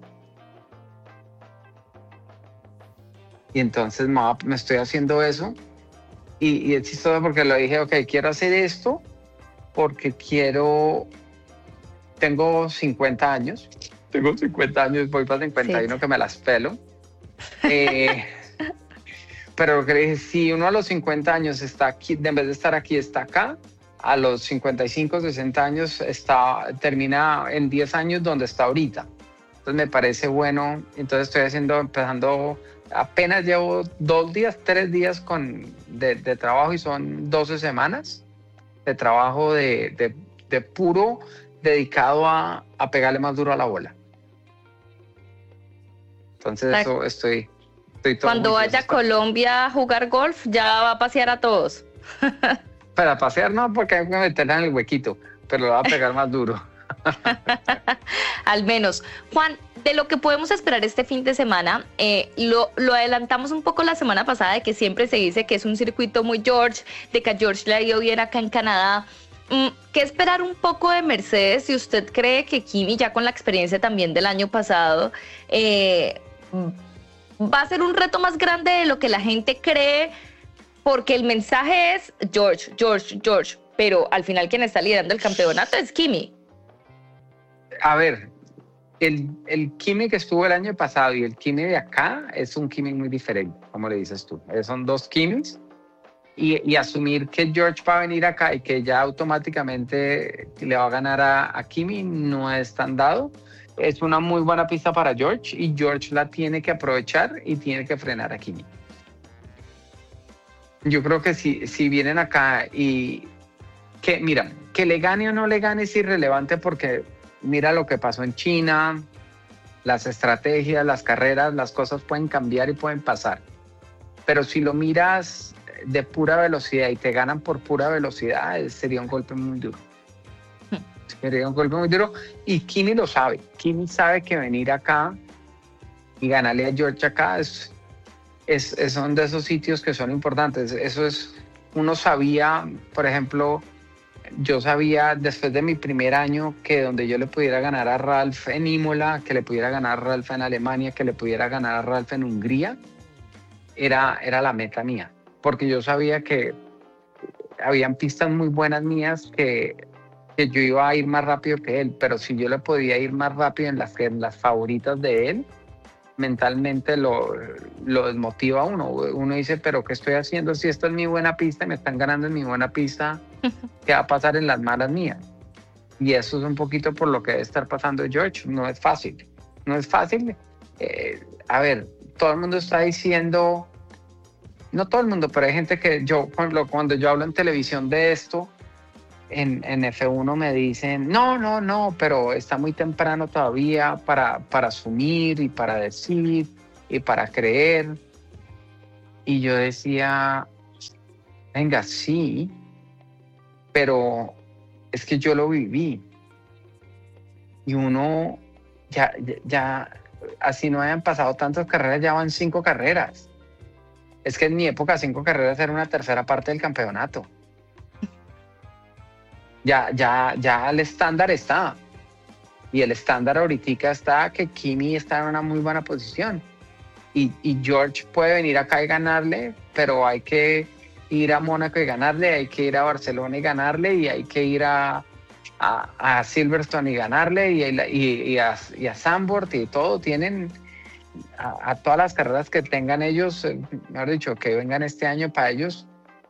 Y entonces me estoy haciendo eso y, y es chistoso porque lo dije, ok, quiero hacer esto porque quiero, tengo cincuenta años, tengo cincuenta años, voy para cincuenta y uno sí. Que me las pelo. Eh, pero lo que le dije, si uno a los cincuenta años está aquí, en vez de estar aquí, está acá, a los cincuenta y cinco, sesenta años está, termina en diez años donde está ahorita. Entonces me parece bueno, entonces estoy haciendo, empezando apenas llevo dos días, tres días con, de, de trabajo y son doce semanas de trabajo de, de, de puro dedicado a, a pegarle más duro a la bola. Entonces eso estoy, estoy todo Cuando vaya a Colombia a jugar golf, ya va a pasear a todos. Para pasear no, porque hay que meterla en el huequito, pero lo va a pegar más duro. Al menos. Juan, de lo que podemos esperar este fin de semana, eh, lo, lo adelantamos un poco la semana pasada, de que siempre se dice que es un circuito muy George, de que a George le ha ido bien acá en Canadá. ¿Qué esperar un poco de Mercedes si usted cree que Kimi, ya con la experiencia también del año pasado, eh, va a ser un reto más grande de lo que la gente cree? Porque el mensaje es George, George, George, pero al final quien está liderando el campeonato es Kimi. A ver, el, el Kimi que estuvo el año pasado y el Kimi de acá es un Kimi muy diferente, como le dices tú. Son dos Kimis. Y, y asumir que George va a venir acá y que ya automáticamente le va a ganar a, a Kimi no es tan dado. Es una muy buena pista para George y George la tiene que aprovechar y tiene que frenar a Kimi. Yo creo que si, si vienen acá y que, mira, que le gane o no le gane es irrelevante, porque mira lo que pasó en China, las estrategias, las carreras, las cosas pueden cambiar y pueden pasar. Pero si lo miras de pura velocidad y te ganan por pura velocidad, sería un golpe muy duro. Sería un golpe muy duro. Y Kimi lo sabe. Kimi sabe que venir acá y ganarle a George acá es, es, es son de esos sitios que son importantes. Eso es, uno sabía, por ejemplo, yo sabía después de mi primer año que donde yo le pudiera ganar a Ralf en Imola, que le pudiera ganar a Ralf en Alemania, que le pudiera ganar a Ralf en Hungría, era, era la meta mía. Porque yo sabía que habían pistas muy buenas mías que, que yo iba a ir más rápido que él, pero si yo le podía ir más rápido en las, en las favoritas de él, mentalmente lo, lo desmotiva a uno. Uno dice, pero ¿qué estoy haciendo si esta es mi buena pista y me están ganando en mi buena pista? ¿Qué va a pasar en las malas mías? Y eso es un poquito por lo que debe estar pasando George. No es fácil, no es fácil. Eh, a ver, todo el mundo está diciendo... No todo el mundo, pero hay gente que yo, cuando, cuando yo hablo en televisión de esto, en, en F uno me dicen, no, no, no, pero está muy temprano todavía para, para asumir y para decir y para creer. Y yo decía, venga, sí, pero es que yo lo viví. Y uno, ya, ya, ya así no hayan pasado tantas carreras, ya van cinco carreras. Es que en mi época cinco carreras era una tercera parte del campeonato. Ya, ya, ya el estándar está. Y el estándar ahorita está que Kimi está en una muy buena posición. Y, y George puede venir acá y ganarle, pero hay que ir a Mónaco y ganarle, hay que ir a Barcelona y ganarle, y hay que ir a, a, a Silverstone y ganarle, y, y, y, a, y a Zandvoort y todo. Tienen... A, a todas las carreras que tengan ellos, eh, mejor dicho, que vengan este año para ellos.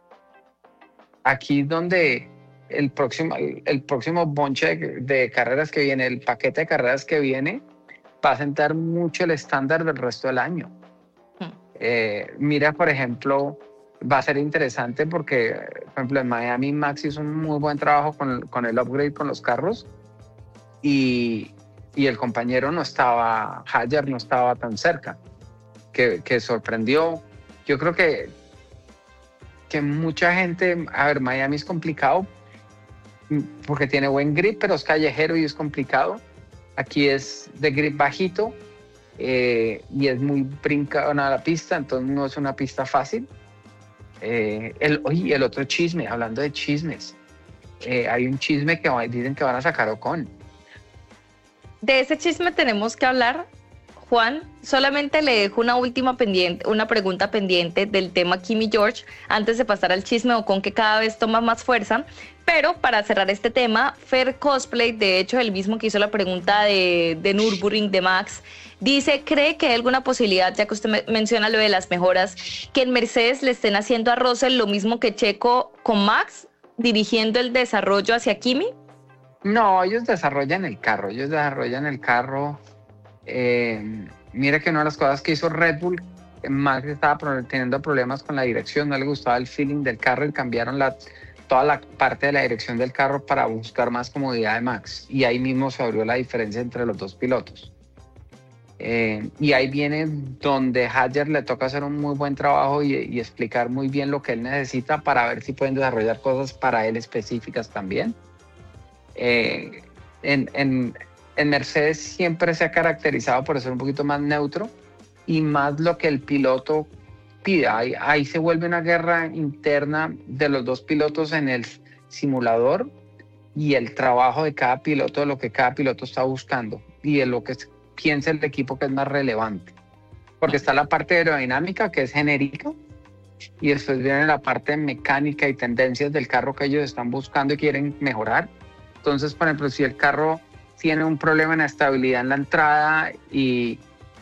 Aquí donde el próximo, el, el próximo bonche de, de carreras que viene, el paquete de carreras que viene, va a sentar mucho el estándar del resto del año. Hmm. Eh, mira, por ejemplo, va a ser interesante porque, por ejemplo, en Miami Max hizo un muy buen trabajo con, con el upgrade con los carros, y y el compañero no estaba, Hadjar no estaba tan cerca, que, que sorprendió. Yo creo que, que mucha gente, a ver, Miami es complicado porque tiene buen grip, pero es callejero y es complicado. Aquí es de grip bajito eh, y es muy brincada la pista, entonces no es una pista fácil. Eh, el, oye, el otro chisme, hablando de chismes, eh, hay un chisme que dicen que van a sacar Ocon. De ese chisme tenemos que hablar, Juan. Solamente le dejo una última pendiente, una pregunta pendiente del tema Kimi George antes de pasar al chisme Ocon, que cada vez toma más fuerza. Pero para cerrar este tema, Fer Cosplay, de hecho el mismo que hizo la pregunta de, de Nürburgring de Max, dice, ¿cree que hay alguna posibilidad, ya que usted me menciona lo de las mejoras, que en Mercedes le estén haciendo a Russell lo mismo que Checo con Max, dirigiendo el desarrollo hacia Kimi? No, ellos desarrollan el carro, ellos desarrollan el carro. Eh, mira que una de las cosas que hizo Red Bull, Max estaba pro- teniendo problemas con la dirección, no le gustaba el feeling del carro y cambiaron la, toda la parte de la dirección del carro para buscar más comodidad de Max. Y ahí mismo se abrió la diferencia entre los dos pilotos. Eh, y ahí viene donde Hadjar le toca hacer un muy buen trabajo y, y explicar muy bien lo que él necesita para ver si pueden desarrollar cosas para él específicas también. Eh, en, en, en Mercedes siempre se ha caracterizado por ser un poquito más neutro y más lo que el piloto pida. Ahí, ahí se vuelve una guerra interna de los dos pilotos en el simulador y el trabajo de cada piloto, de lo que cada piloto está buscando y de lo que piensa el equipo que es más relevante. Porque está la parte aerodinámica que es genérica y después viene la parte mecánica y tendencias del carro que ellos están buscando y quieren mejorar. Entonces, por ejemplo, si el carro tiene un problema en la estabilidad en la entrada y,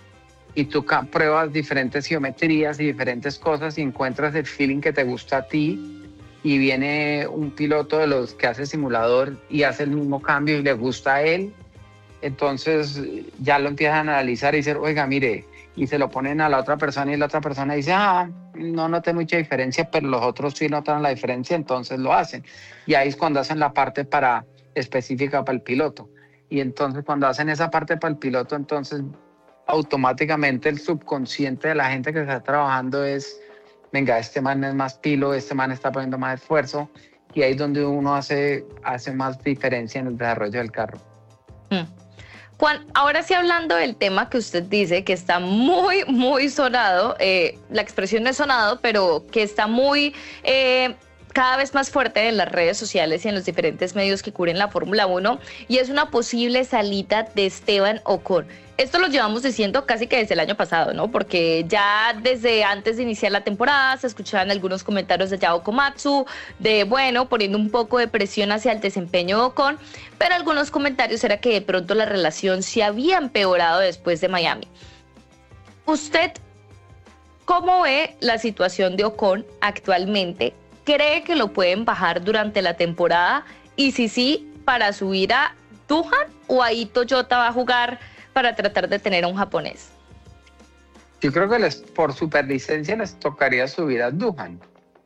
y tú pruebas diferentes geometrías y diferentes cosas y encuentras el feeling que te gusta a ti y viene un piloto de los que hace simulador y hace el mismo cambio y le gusta a él, entonces ya lo empiezan a analizar y dicen, oiga, mire, y se lo ponen a la otra persona y la otra persona dice, ah, no noté mucha diferencia, pero los otros sí notan la diferencia, entonces lo hacen. Y ahí es cuando hacen la parte para específica para el piloto. Y entonces cuando hacen esa parte para el piloto, entonces automáticamente el subconsciente de la gente que está trabajando es, venga, este man es más pilo, este man está poniendo más esfuerzo, y ahí es donde uno hace, hace más diferencia en el desarrollo del carro. Mm. Juan, ahora sí hablando del tema que usted dice que está muy, muy sonado, eh, la expresión no es sonado, pero que está muy... Eh, cada vez más fuerte en las redes sociales y en los diferentes medios que cubren la Fórmula uno, y es una posible salida de Esteban Ocon. Esto lo llevamos diciendo casi que desde el año pasado, ¿no? Porque ya desde antes de iniciar la temporada se escuchaban algunos comentarios de Yao Komatsu, de, bueno, poniendo un poco de presión hacia el desempeño de Ocon, pero algunos comentarios era que de pronto la relación se había empeorado después de Miami. ¿Usted cómo ve la situación de Ocon actualmente? ¿Cree que lo pueden bajar durante la temporada? Y si sí, ¿para subir a Doohan o ahí Toyota va a jugar para tratar de tener a un japonés? Yo creo que les, por superlicencia les tocaría subir a Doohan.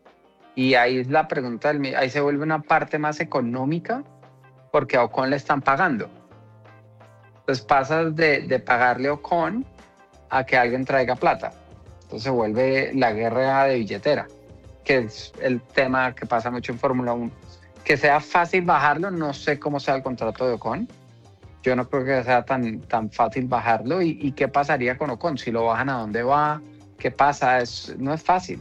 Y ahí es la pregunta, del, ahí se vuelve una parte más económica porque a Ocon le están pagando. Entonces pasas de, de pagarle a Ocon a que alguien traiga plata. Entonces se vuelve la guerra de billetera, que es el tema que pasa mucho en Fórmula uno. Que sea fácil bajarlo, no sé cómo sea el contrato de Ocon. Yo no creo que sea tan, tan fácil bajarlo. ¿Y, y qué pasaría con Ocon? Si lo bajan, ¿a dónde va? ¿Qué pasa? Es, no es fácil.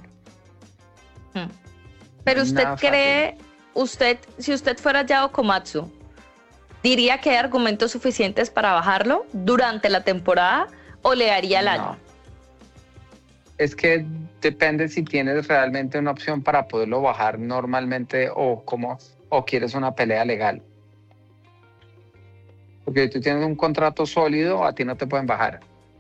Hmm. Pero usted Nada cree, fácil. usted, si usted fuera Yao Komatsu, ¿diría que hay argumentos suficientes para bajarlo durante la temporada o le daría el No. año? Es que depende si tienes realmente una opción para poderlo bajar normalmente o, como, o quieres una pelea legal. Porque si tú tienes un contrato sólido, a ti no te pueden bajar.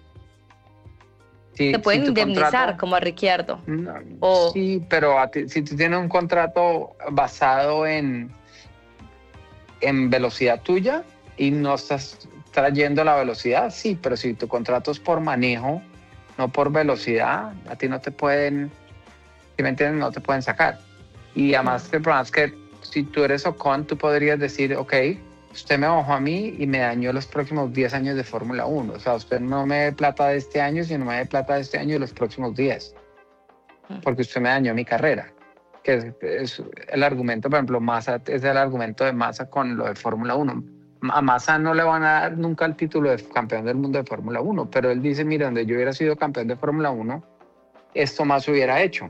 Si, Te pueden si tu indemnizar contrato, como a Ricciardo. no, O- sí, pero a ti, si tú tienes un contrato basado en, en velocidad tuya y no estás trayendo la velocidad, sí, pero si tu contrato es por manejo, no por velocidad, a ti no te pueden, si me entiendes, no te pueden sacar. Y además el problema es que si tú eres Ocon, tú podrías decir, ok, usted me bajó a mí y me dañó los próximos diez años de Fórmula uno. O sea, usted no me dé plata de este año, sino me dé plata de este año y los próximos diez. Porque usted me dañó mi carrera. Que es, es el argumento, por ejemplo, Massa, es el argumento de Massa con lo de Fórmula uno. A Massa no le van a dar nunca el título de campeón del mundo de Fórmula uno, pero él dice, mira, donde yo hubiera sido campeón de Fórmula uno, esto más hubiera hecho.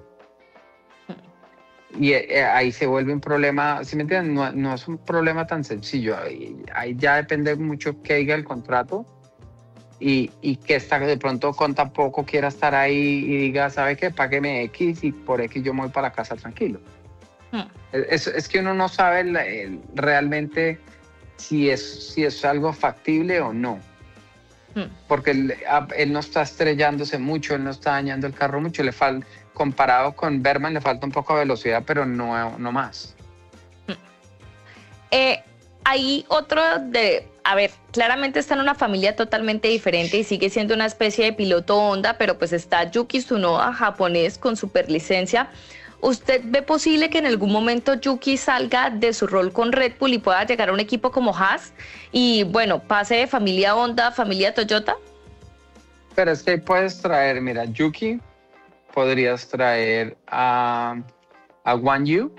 Y eh, ahí se vuelve un problema, ¿sí me entienden? No, no es un problema tan sencillo. Ahí, ahí ya depende mucho qué diga el contrato y, y que está, de pronto con tampoco quiera estar ahí y diga, ¿sabe qué? Págueme X y por X yo me voy para la casa tranquilo. Hmm. Es, es que uno no sabe el, el, realmente si es, si es algo factible o no. Hmm. Porque él, él no está estrellándose mucho, él no está dañando el carro mucho, le falta... Comparado con Berman le falta un poco de velocidad, pero no, no más. Eh, hay otro de, a ver, claramente está en una familia totalmente diferente y sigue siendo una especie de piloto Honda, pero pues está Yuki Tsunoda, japonés con superlicencia. ¿Usted ve posible que en algún momento Yuki salga de su rol con Red Bull y pueda llegar a un equipo como Haas y, bueno, pase de familia Honda a familia Toyota? Pero es que puedes traer, mira, Yuki, podrías traer a, a Guan Yu,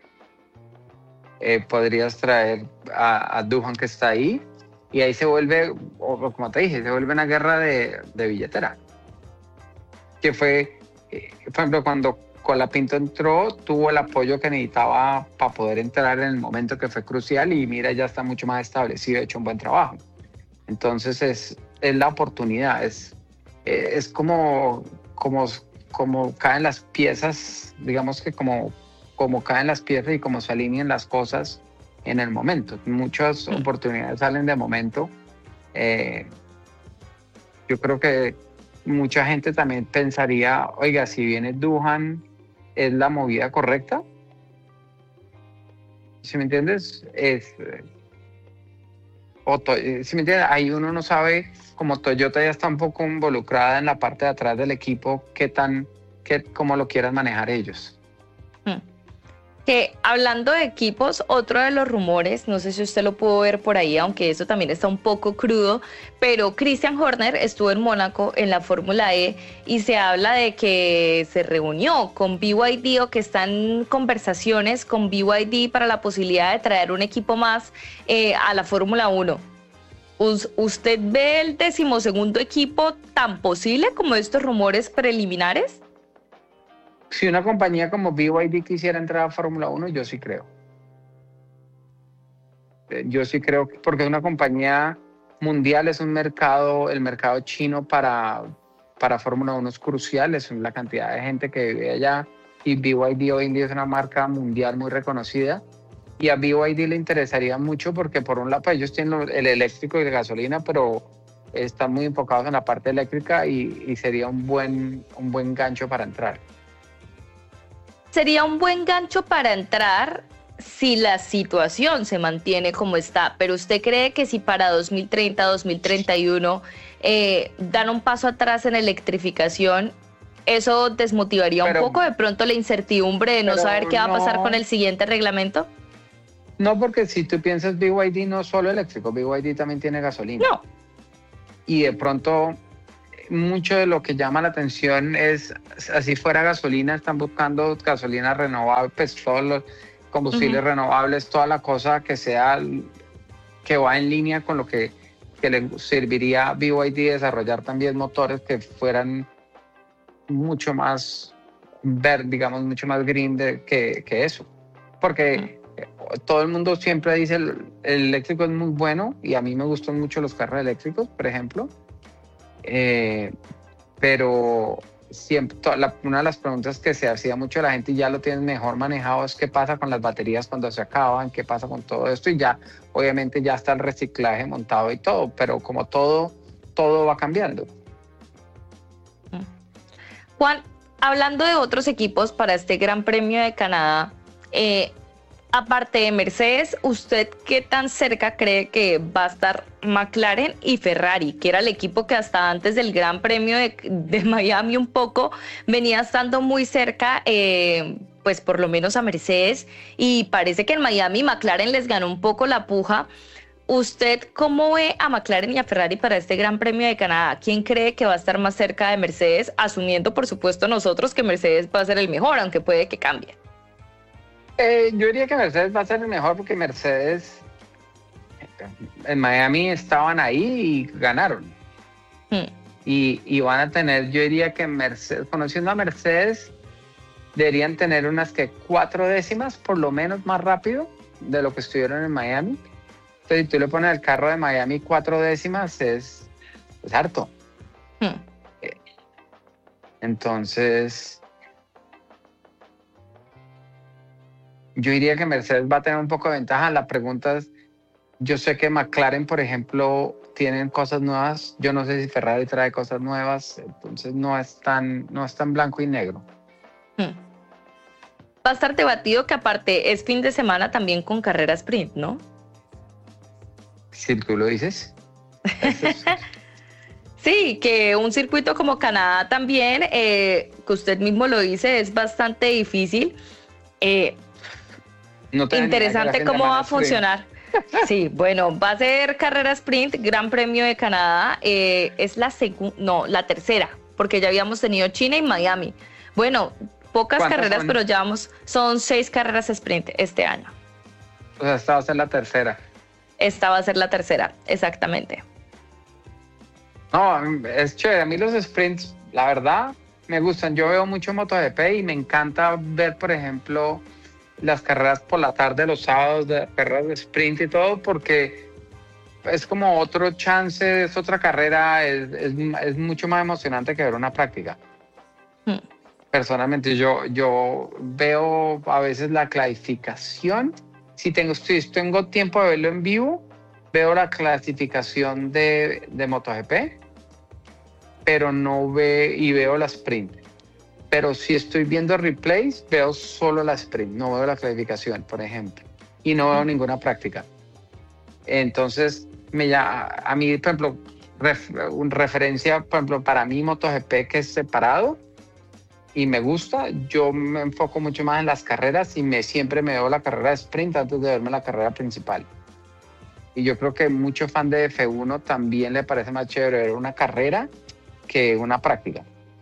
eh, podrías traer a, a Duhan que está ahí, y ahí se vuelve, o como te dije, se vuelve una guerra de, de billetera. Que fue, eh, por ejemplo, cuando Colapinto entró, tuvo el apoyo que necesitaba para poder entrar en el momento que fue crucial, y mira, ya está mucho más establecido, ha hecho un buen trabajo. Entonces es, es la oportunidad, es, es como, como, como caen las piezas, digamos que como, como caen las piezas y como se alinean las cosas en el momento. Muchas oportunidades salen de momento. Eh, yo creo que mucha gente también pensaría, oiga, si viene Duhan, ¿es la movida correcta? ¿Sí me entiendes? Es, o, ¿sí me entiendes? Ahí uno no sabe, como Toyota ya está un poco involucrada en la parte de atrás del equipo, qué tan, qué, cómo lo quieran manejar ellos. Hmm. Que hablando de equipos, otro de los rumores, no sé si usted lo pudo ver por ahí, aunque eso también está un poco crudo, pero Christian Horner estuvo en Mónaco en la Fórmula E y se habla de que se reunió con B Y D o que están en conversaciones con B Y D para la posibilidad de traer un equipo más eh, a la Fórmula uno. ¿Usted ve el decimosegundo equipo tan posible como estos rumores preliminares? Si una compañía como B Y D quisiera entrar a Fórmula uno, yo sí creo. Yo sí creo, porque una compañía mundial, es un mercado, el mercado chino para, para Fórmula uno es crucial, es la cantidad de gente que vive allá, y B Y D hoy en día es una marca mundial muy reconocida, y a B Y D le interesaría mucho porque por un lado pues ellos tienen el eléctrico y la gasolina, pero están muy enfocados en la parte eléctrica y, y sería un buen, un buen gancho para entrar. Sería un buen gancho para entrar si la situación se mantiene como está, pero ¿usted cree que si para dos mil treinta, dos mil treinta y uno eh, dan un paso atrás en electrificación, eso desmotivaría pero, un poco de pronto la incertidumbre de no saber qué va no, a pasar con el siguiente reglamento? No, porque si tú piensas, B Y D no es solo eléctrico, B Y D también tiene gasolina. No. Y de pronto mucho de lo que llama la atención es, así fuera gasolina, están buscando gasolina renovable, pues todos los combustibles uh-huh. renovables, toda la cosa que sea, que va en línea con lo que, que le serviría a B Y D desarrollar también motores que fueran mucho más verde, digamos, mucho más green de, que, que eso. Porque uh-huh. todo el mundo siempre dice el, el eléctrico es muy bueno, y a mí me gustan mucho los carros eléctricos, por ejemplo. Eh, pero siempre, la, una de las preguntas que se hacía mucho la gente y ya lo tienen mejor manejado es qué pasa con las baterías cuando se acaban, qué pasa con todo esto, y ya obviamente ya está el reciclaje montado y todo, pero como todo, todo va cambiando. Juan, hablando de otros equipos para este Gran Premio de Canadá, eh, aparte de Mercedes, ¿usted qué tan cerca cree que va a estar McLaren y Ferrari, que era el equipo que hasta antes del Gran Premio de, de Miami un poco venía estando muy cerca, eh, pues por lo menos a Mercedes, y parece que en Miami McLaren les ganó un poco la puja? ¿Usted cómo ve a McLaren y a Ferrari para este Gran Premio de Canadá? ¿Quién cree que va a estar más cerca de Mercedes? Asumiendo, por supuesto, nosotros que Mercedes va a ser el mejor, aunque puede que cambie. Eh, yo diría que Mercedes va a ser el mejor, porque Mercedes en Miami estaban ahí y ganaron. Hmm. Y, y van a tener, yo diría que Mercedes, conociendo a Mercedes, deberían tener unas que cuatro décimas por lo menos más rápido de lo que estuvieron en Miami. Entonces, si tú le pones al carro de Miami cuatro décimas, es, es harto. Hmm. Entonces, yo diría que Mercedes va a tener un poco de ventaja. La pregunta es, yo sé que McLaren, por ejemplo, tienen cosas nuevas. Yo no sé si Ferrari trae cosas nuevas, entonces no es tan, no es tan blanco y negro. Hmm. Va a estar debatido que aparte es fin de semana también con carrera sprint, ¿no? Si tú lo dices. Es... Sí, que un circuito como Canadá también, eh, que usted mismo lo dice, es bastante difícil. Eh, no interesante cómo va a funcionar. Sí, bueno, va a ser carrera sprint, Gran Premio de Canadá. Eh, es la segunda, no, la tercera, porque ya habíamos tenido China y Miami. Bueno, pocas carreras, son? pero ya vamos, son seis carreras sprint este año. O sea, esta va a ser la tercera. Esta va a ser la tercera, exactamente. No, es chévere. A mí los sprints, la verdad, me gustan. Yo veo mucho MotoGP y me encanta ver, por ejemplo, las carreras por la tarde, los sábados, de carreras de sprint y todo, porque es como otro chance, es otra carrera, es, es, es mucho más emocionante que ver una práctica. Hmm. Personalmente, yo, yo veo a veces la clasificación. Si tengo, si tengo tiempo de verlo en vivo, veo la clasificación de, de MotoGP, pero no ve y veo la sprint. Pero si estoy viendo replays, veo solo la sprint, no veo la clasificación, por ejemplo, y no veo ninguna práctica. Entonces, me ya, a mí, por ejemplo, ref, un referencia, por ejemplo, para mí MotoGP, que es separado y me gusta, yo me enfoco mucho más en las carreras y me, siempre me veo la carrera de sprint antes de verme la carrera principal. Y yo creo que mucho fan de F uno también le parece más chévere ver una carrera que una práctica.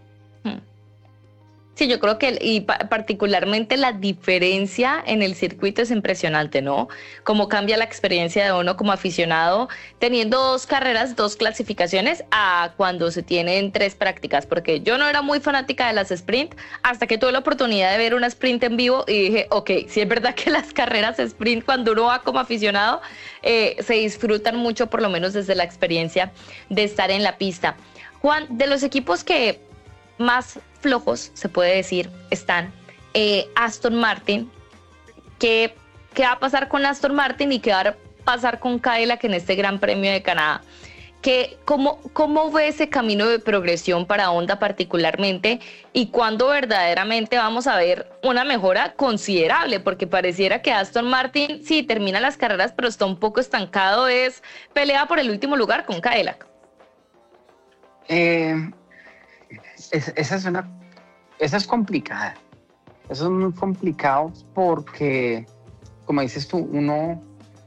Sí, yo creo que y particularmente la diferencia en el circuito es impresionante, ¿no? Cómo cambia la experiencia de uno como aficionado teniendo dos carreras, dos clasificaciones a cuando se tienen tres prácticas, porque yo no era muy fanática de las sprint hasta que tuve la oportunidad de ver una sprint en vivo y dije, ok, sí es verdad que las carreras sprint cuando uno va como aficionado eh, se disfrutan mucho, por lo menos desde la experiencia de estar en la pista. Juan, de los equipos que más flojos, se puede decir, están eh, Aston Martin. ¿Qué, ¿Qué va a pasar con Aston Martin y qué va a pasar con Cadillac en este Gran Premio de Canadá? ¿Qué, cómo, ¿Cómo ve ese camino de progresión para Honda particularmente y cuándo verdaderamente vamos a ver una mejora considerable? Porque pareciera que Aston Martin sí termina las carreras pero está un poco estancado, es pelea por el último lugar con Cadillac. Eh... Es, esa, es una, esa es complicada. Eso es muy complicado porque, como dices tú, uno,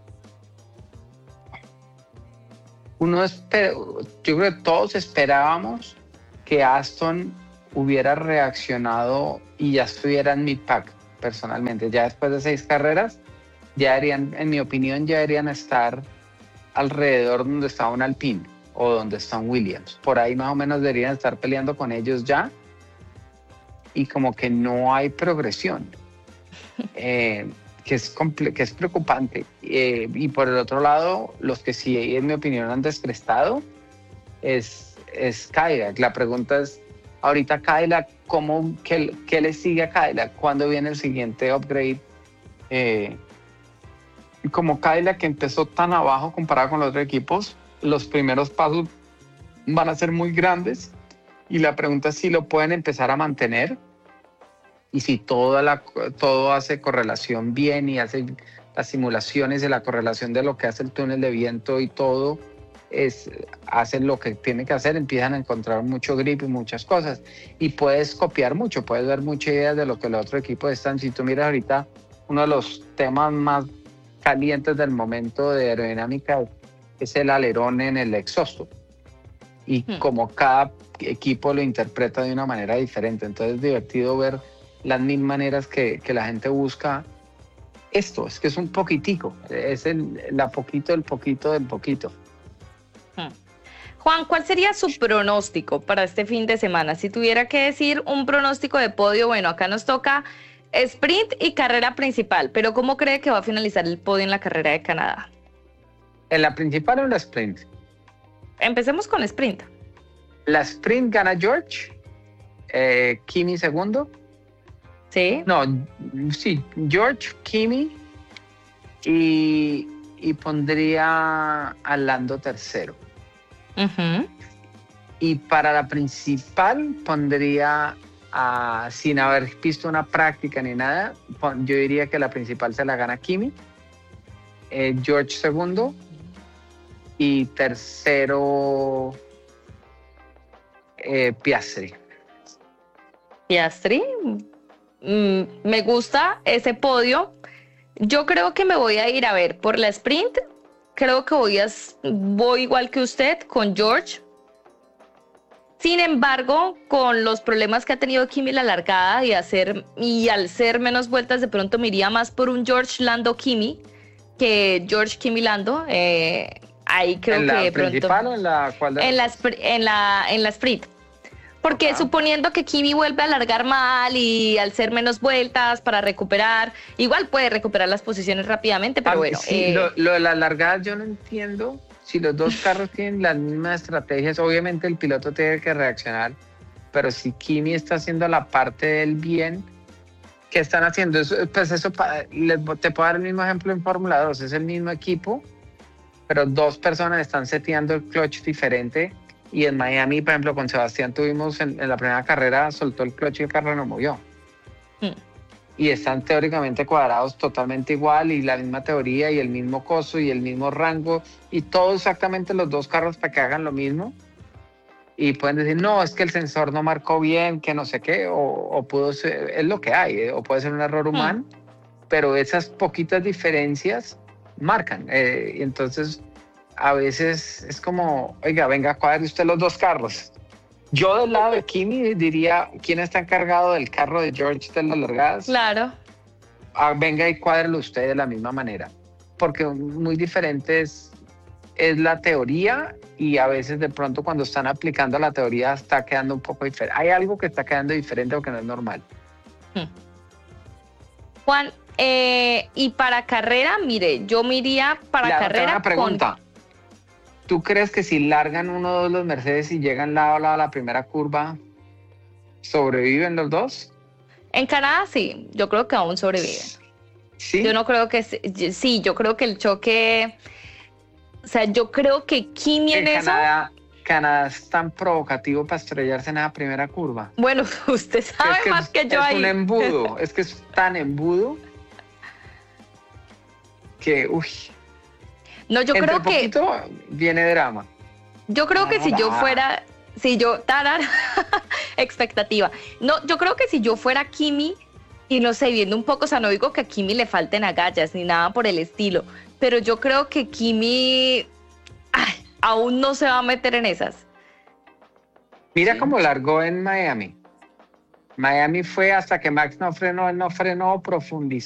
uno espera, yo creo que todos esperábamos que Aston hubiera reaccionado y ya estuviera en mid-pack, personalmente. Ya después de seis carreras, ya deberían, en mi opinión, ya deberían estar alrededor donde estaba un Alpine o donde están Williams. Por ahí más o menos deberían estar peleando con ellos ya y como que no hay progresión, eh, que, es comple- que es preocupante. Eh, y por el otro lado, los que sí, en mi opinión, han descrestado es, es Cadillac. La pregunta es, ahorita Cadillac, ¿cómo, qué, ¿qué le sigue a Cadillac? ¿Cuándo viene el siguiente upgrade? Eh, como Cadillac empezó tan abajo comparado con los otros equipos, los primeros pasos van a ser muy grandes y la pregunta es si lo pueden empezar a mantener y si toda la, todo hace correlación bien y hace las simulaciones de la correlación de lo que hace el túnel de viento y todo es, hacen lo que tienen que hacer, empiezan a encontrar mucho grip y muchas cosas y puedes copiar mucho, puedes ver muchas ideas de lo que los otros equipos están. Si tú miras ahorita, uno de los temas más calientes del momento de aerodinámica es el alerón en el exhausto y hmm. como cada equipo lo interpreta de una manera diferente, entonces es divertido ver las mil maneras que, que la gente busca esto, es que es un poquitico, es el la poquito del poquito del poquito. Hmm. Juan, ¿cuál sería su pronóstico para este fin de semana? Si tuviera que decir un pronóstico de podio, bueno, acá nos toca sprint y carrera principal, pero ¿cómo cree que va a finalizar el podio en la carrera de Canadá? ¿En la principal o en la sprint? Empecemos con sprint. La sprint gana George, eh, Kimi segundo. Sí. No, sí, George, Kimi y, y pondría a Lando tercero. Uh-huh. Y para la principal pondría, a, sin haber visto una práctica ni nada, yo diría que la principal se la gana Kimi, eh, George segundo, y tercero eh, Piastri. Piastri, mm, me gusta ese podio. Yo creo que me voy a ir a ver por la sprint. Creo que voy, a, voy igual que usted con George. Sin embargo, con los problemas que ha tenido Kimi la largada y, hacer, y al ser menos vueltas, de pronto me iría más por un George Lando Kimi que George Kimi Lando. Eh, ahí creo ¿En la que de pronto. principal o en la cual de- En la, spr- en la, en la sprint. Porque Ajá. suponiendo que Kimi vuelve a largar mal y al ser menos vueltas para recuperar, igual puede recuperar las posiciones rápidamente, pero Ah, bueno. sí, eh, lo, lo de las largadas yo no entiendo si los dos carros tienen las mismas estrategias. Obviamente el piloto tiene que reaccionar, pero si Kimi está haciendo la parte del bien, ¿qué están haciendo? Eso, pues eso, pa- les- te puedo dar el mismo ejemplo en Fórmula dos, es el mismo equipo, pero dos personas están seteando el clutch diferente. Y en Miami, por ejemplo, con Sebastián tuvimos en, en la primera carrera, soltó el clutch y el carro no movió. Hmm. Y están teóricamente cuadrados totalmente igual y la misma teoría y el mismo coso y el mismo rango y todo exactamente los dos carros para que hagan lo mismo. Y pueden decir, no, es que el sensor no marcó bien, que no sé qué, o, o pudo ser, es lo que hay, ¿eh? O puede ser un error humano, pero esas poquitas diferencias marcan. Eh, y entonces, a veces es como, oiga, venga, cuadre usted los dos carros. Yo del lado de Kimi diría, ¿quién está encargado del carro de George de las largadas? Claro. Ah, venga y cuádrelo usted de la misma manera. Porque muy diferente es, es la teoría y a veces de pronto cuando están aplicando la teoría está quedando un poco diferente. Hay algo que está quedando diferente o que no es normal. Juan, eh, y para carrera, mire, yo me iría para La carrera otra pregunta. con... ¿Tú crees que si largan uno de los Mercedes y llegan lado a lado a la primera curva, sobreviven los dos? En Canadá sí, yo creo que aún sobreviven. Sí. Yo no creo que... se- Sí, yo creo que el choque... O sea, yo creo que Kimi en En eso... Canadá, Canadá es tan provocativo para estrellarse en esa primera curva. Bueno, usted sabe Es que más es, que yo es ahí. un embudo, es que es tan embudo que, uy, No, yo entre creo que... poquito viene drama. Yo creo que si yo Tarara. fuera, si yo, tarar, expectativa. No, yo creo que si yo fuera Kimi, y no sé, viendo un poco, o sea, no digo que a Kimi le falten agallas ni nada por el estilo, pero yo creo que Kimi ay, aún no se va a meter en esas. Mira Sí. cómo largó en Miami. Miami fue hasta que Max no frenó, él no frenó, profundizó.